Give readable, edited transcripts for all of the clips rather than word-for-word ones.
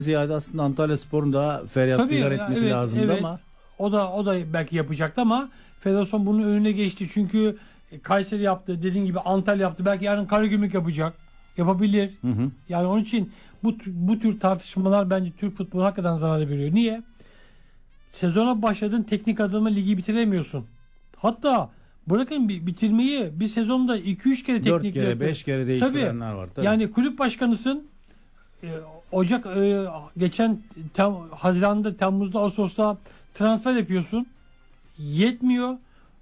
ziyade aslında Antalyaspor'un da feryat figan etmesi evet, lazımdı evet. ama O da belki yapacaktı ama federasyon bunun önüne geçti. Çünkü Kayseri yaptı, dediğin gibi Antalya yaptı. Belki yarın Karagümrük yapacak. Yapabilir. hı hı. Yani onun için bu tür tartışmalar bence Türk futboluna hakikaten zarar veriyor. Niye? Sezona başladın, teknik adamı ligi bitiremiyorsun. Hatta bırakın bitirmeyi, bir sezonda 2-3 kere 4 teknik kere direktör. 5 kere değiştirenler var. Tabii. Yani kulüp başkanısın. Ocak geçen Haziran'da, Temmuz'da, Ağustos'ta transfer yapıyorsun. Yetmiyor.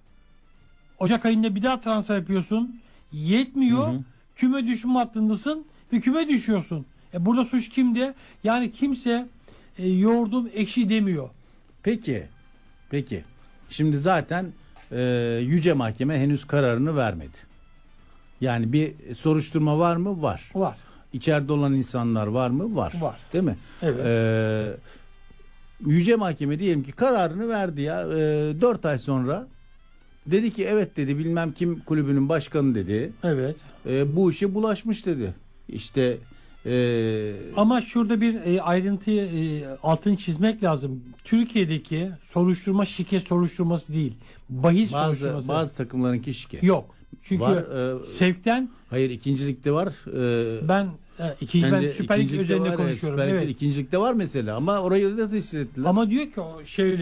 Ocak ayında bir daha transfer yapıyorsun. Yetmiyor. Hı hı. Küme düşme hattındasın ve küme düşüyorsun. Burada suç kimde? Yani kimse yoğurdum ekşi demiyor. Peki. Şimdi zaten Yüce Mahkeme henüz kararını vermedi. Yani bir soruşturma var mı? Var. Var. İçeride olan insanlar var mı? Var. Var. Değil mi? Evet. Yüce Mahkeme diyelim ki kararını verdi ya. 4 ay sonra dedi ki evet dedi, bilmem kim kulübünün başkanı dedi. Evet. Bu işe bulaşmış dedi. İşte ama şurada bir ayrıntıyı altını çizmek lazım. Türkiye'deki soruşturma şike soruşturması değil. Bahis soruşturması. Bazı takımlarınki şike. Yok. Çünkü var, sevkten hayır, ikincilikte var. Ben Süper Lig üzerinde konuşuyorum. Süper Lig evet. ikincilikte var mesela ama orayı da teşhir ettiler. Ama diyor ki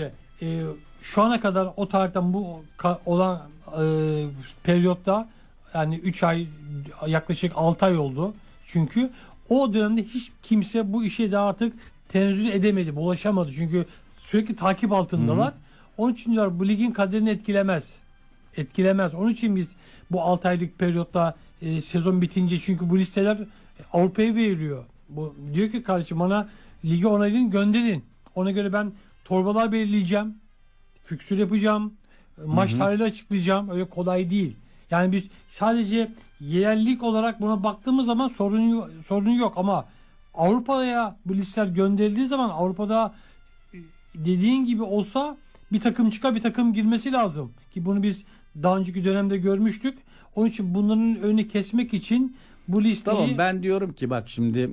şu ana kadar o tarihten bu olan periyotta, yani 3 ay, yaklaşık 6 ay oldu. Çünkü o dönemde hiç kimse bu işe de artık tenezzül edemedi, bulaşamadı. Çünkü sürekli takip altındalar. Hı-hı. Onun için diyorlar bu ligin kaderini etkilemez. Etkilemez. Onun için biz bu 6 aylık periyotta sezon bitince, çünkü bu listeler Avrupa'ya veriliyor. Bu diyor ki kardeşim, bana ligi onaylayın, gönderin. Ona göre ben torbalar belirleyeceğim. Fikstür yapacağım. Maç tarihini açıklayacağım. Öyle kolay değil. Yani biz sadece yerellik olarak buna baktığımız zaman sorun yok ama Avrupa'ya bu listeler gönderildiği zaman, Avrupa'da dediğin gibi olsa bir takım çıkar, bir takım girmesi lazım. Ki bunu biz daha önceki dönemde görmüştük. Onun için bunların önünü kesmek için bu listeyi... Tamam, ben diyorum ki bak şimdi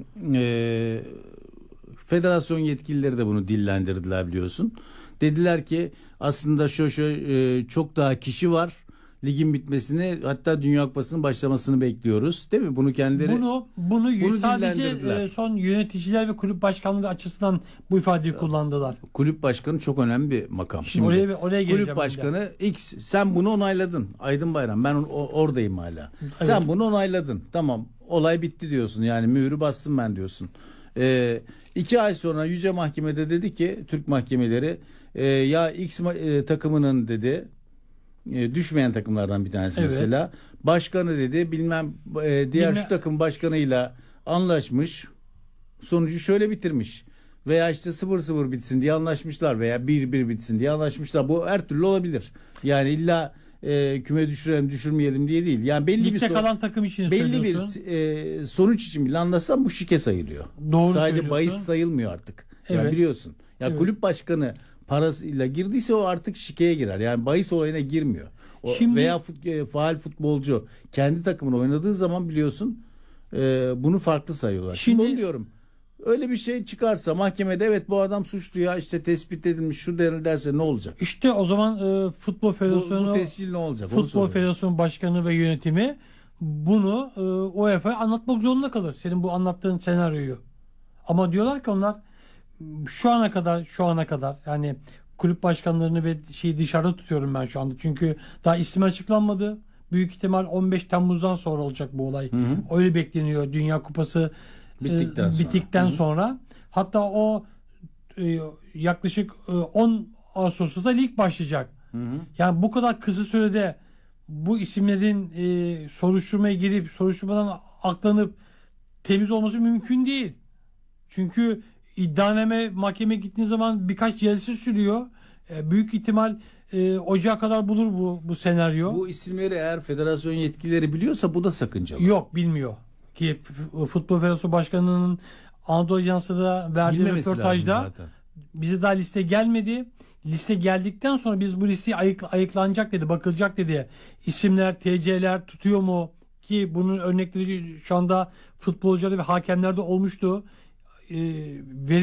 federasyon yetkilileri de bunu dillendirdiler biliyorsun. Dediler ki aslında çok daha kişi var. Ligin bitmesini, hatta Dünya Kupası'nın başlamasını bekliyoruz. Değil mi? Bunu kendileri bunu sadece son yöneticiler ve kulüp başkanları açısından bu ifadeyi kullandılar. Kulüp başkanı çok önemli bir makam. Şimdi oraya geleceğim. Kulüp başkanı X, sen bunu onayladın. Aydın Bayram, ben oradayım hala. Evet. Sen bunu onayladın. Tamam, olay bitti diyorsun. Yani mühürü bastım ben diyorsun. 2 ay sonra Yüce Mahkeme'de dedi ki, Türk mahkemeleri ya X takımının dedi, düşmeyen takımlardan bir tanesi mesela, başkanı dedi bilmem şu takım başkanıyla anlaşmış, sonucu şöyle bitirmiş veya işte 0-0 bitsin diye anlaşmışlar veya 1-1 bitsin diye anlaşmışlar. Bu her türlü olabilir. Yani illa küme düşürelim düşürmeyelim diye değil. Yani belli kalan takım için belli bir sonuç için bile anlaşsan bu şike sayılıyor. Doğru sadece bahis sayılmıyor artık. Evet. Yani biliyorsun. Ya kulüp başkanı parasıyla girdiyse o artık şikeye girer. Yani bahis olayına girmiyor. Veya faal futbolcu kendi takımını oynadığı zaman biliyorsun bunu farklı sayıyorlar. Şimdi onu diyorum. Öyle bir şey çıkarsa mahkemede, evet bu adam suçlu ya, işte tespit edilmiş şu derse ne olacak? İşte o zaman Futbol Federasyonu, bu tescil ne olacak? Futbol Federasyonu Başkanı ve yönetimi bunu UEFA'ya anlatmak zorunda kalır. Senin bu anlattığın senaryoyu. Ama diyorlar ki onlar şu ana kadar yani kulüp başkanlarını ve dışarıda tutuyorum ben şu anda. Çünkü daha ismi açıklanmadı. Büyük ihtimal 15 Temmuz'dan sonra olacak bu olay. Hı hı. Öyle bekleniyor, Dünya Kupası bittikten sonra. Hatta o yaklaşık 10 Ağustos'ta lig başlayacak. Hı hı. Yani bu kadar kısa sürede bu isimlerin soruşturmaya girip soruşturmadan aklanıp temiz olması mümkün değil. Çünkü iddianame mahkemeye gittiğin zaman birkaç celse sürüyor. Büyük ihtimal Ocağa kadar bulur bu senaryo. Bu isimleri eğer federasyon yetkilileri biliyorsa bu da sakıncalı. Yok, bilmiyor. Ki Futbol Federasyonu Başkanı'nın Anadolu Ajansı'na verdiği röportajda bize daha liste gelmedi. Liste geldikten sonra biz bu listeyi ayıklanacak dedi, bakılacak dedi. İsimler, TC'ler tutuyor mu? Ki bunun örnekleri şu anda futbolcularda ve hakemlerde olmuştu. veri